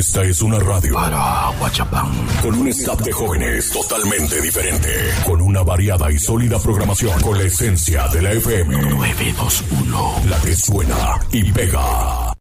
Esta es una radio para Guachapán, con un staff de jóvenes totalmente diferente, con una variada y sólida programación, con la esencia de la FM 921, la que suena y pega.